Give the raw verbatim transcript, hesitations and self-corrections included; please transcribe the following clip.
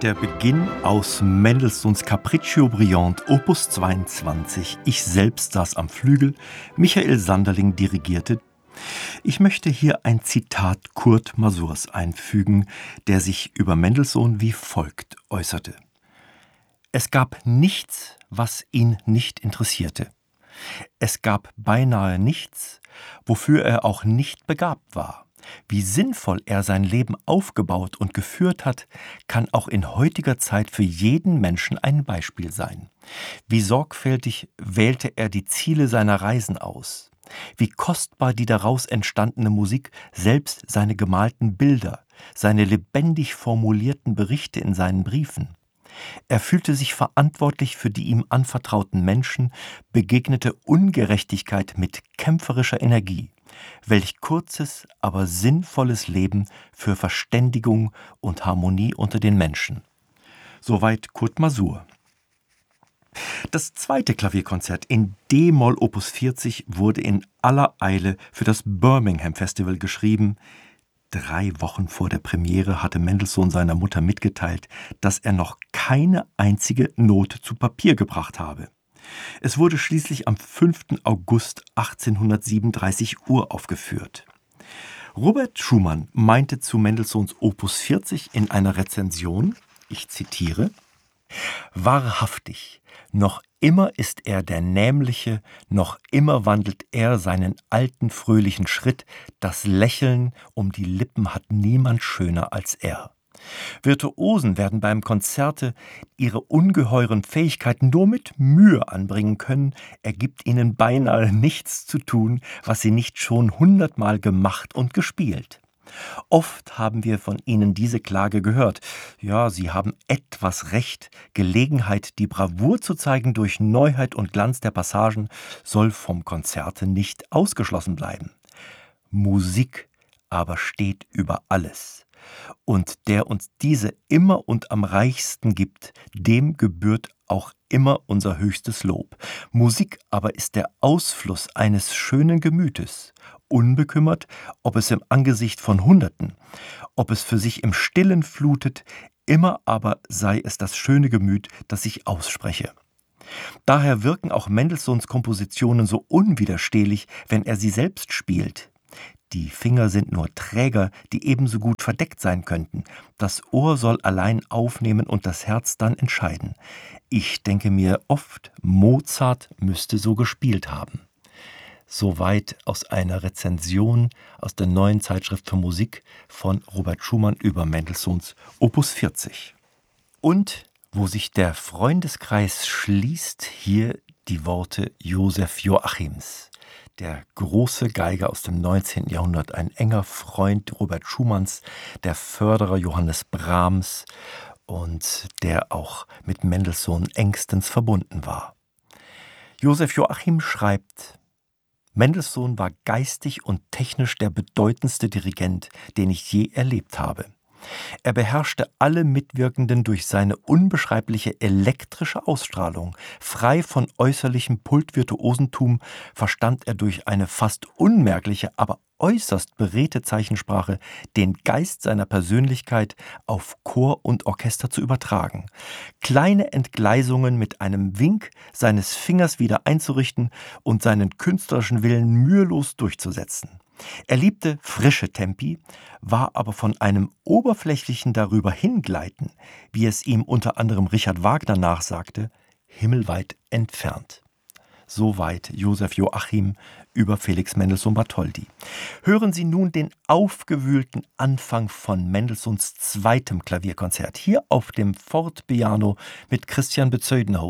Der Beginn aus Mendelssohns Capriccio Brillant, Opus zweiundzwanzig. Ich selbst saß am Flügel, Michael Sanderling dirigierte. Ich möchte hier ein Zitat Kurt Masurs einfügen, der sich über Mendelssohn wie folgt äußerte: Es gab nichts, was ihn nicht interessierte. Es gab beinahe nichts, wofür er auch nicht begabt war. Wie sinnvoll er sein Leben aufgebaut und geführt hat, kann auch in heutiger Zeit für jeden Menschen ein Beispiel sein. Wie sorgfältig wählte er die Ziele seiner Reisen aus. Wie kostbar die daraus entstandene Musik, selbst seine gemalten Bilder, seine lebendig formulierten Berichte in seinen Briefen. Er fühlte sich verantwortlich für die ihm anvertrauten Menschen, begegnete Ungerechtigkeit mit kämpferischer Energie. Welch kurzes, aber sinnvolles Leben für Verständigung und Harmonie unter den Menschen. Soweit Kurt Masur. Das zweite Klavierkonzert in D-Moll Opus vierzig wurde in aller Eile für das Birmingham Festival geschrieben. Drei Wochen vor der Premiere hatte Mendelssohn seiner Mutter mitgeteilt, dass er noch keine einzige Note zu Papier gebracht habe. Es wurde schließlich am fünften August achtzehnhundertsiebenunddreißig uraufgeführt. Robert Schumann meinte zu Mendelssohns Opus vierzig in einer Rezension, ich zitiere: Wahrhaftig, noch immer ist er der Nämliche, noch immer wandelt er seinen alten fröhlichen Schritt, das Lächeln um die Lippen hat niemand schöner als er. Virtuosen werden beim Konzerte ihre ungeheuren Fähigkeiten nur mit Mühe anbringen können, er gibt ihnen beinahe nichts zu tun, was sie nicht schon hundertmal gemacht und gespielt. Oft haben wir von ihnen diese Klage gehört. Ja, sie haben etwas recht. Gelegenheit, die Bravour zu zeigen durch Neuheit und Glanz der Passagen, soll vom Konzerte nicht ausgeschlossen bleiben. Musik aber steht über alles. Und der uns diese immer und am reichsten gibt, dem gebührt auch immer unser höchstes Lob. Musik aber ist der Ausfluss eines schönen Gemütes, unbekümmert, ob es im Angesicht von Hunderten, ob es für sich im Stillen flutet, immer aber sei es das schöne Gemüt, das sich ausspreche. Daher wirken auch Mendelssohns Kompositionen so unwiderstehlich, wenn er sie selbst spielt. Die Finger sind nur Träger, die ebenso gut verdeckt sein könnten. Das Ohr soll allein aufnehmen und das Herz dann entscheiden. Ich denke mir oft, Mozart müsste so gespielt haben. Soweit aus einer Rezension aus der Neuen Zeitschrift für Musik von Robert Schumann über Mendelssohns Opus vierzig. Und wo sich der Freundeskreis schließt, hier die Worte Joseph Joachims. Der große Geiger aus dem neunzehnten Jahrhundert, ein enger Freund Robert Schumanns, der Förderer Johannes Brahms und der auch mit Mendelssohn engstens verbunden war. Joseph Joachim schreibt: Mendelssohn war geistig und technisch der bedeutendste Dirigent, den ich je erlebt habe. Er beherrschte alle Mitwirkenden durch seine unbeschreibliche elektrische Ausstrahlung. Frei von äußerlichem Pultvirtuosentum verstand er durch eine fast unmerkliche, aber äußerst beredte Zeichensprache den Geist seiner Persönlichkeit auf Chor und Orchester zu übertragen. Kleine Entgleisungen mit einem Wink seines Fingers wieder einzurichten und seinen künstlerischen Willen mühelos durchzusetzen. Er liebte frische Tempi, war aber von einem oberflächlichen Darüberhingleiten, wie es ihm unter anderem Richard Wagner nachsagte, himmelweit entfernt. Soweit Joseph Joachim über Felix Mendelssohn Bartholdy. Hören Sie nun den aufgewühlten Anfang von Mendelssohns zweitem Klavierkonzert, hier auf dem Fortepiano mit Christian Bezuidenhout.